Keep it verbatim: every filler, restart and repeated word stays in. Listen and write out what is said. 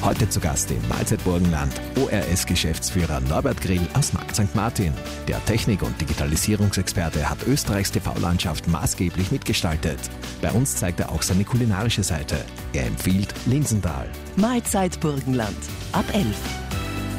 Heute zu Gast im Mahlzeit Burgenland O R S-Geschäftsführer Norbert Grill aus Markt Sankt Martin. Der Technik- und Digitalisierungsexperte hat Österreichs T V-Landschaft maßgeblich mitgestaltet. Bei uns zeigt er auch seine kulinarische Seite. Er empfiehlt Linsenthal. Mahlzeit Burgenland ab elf.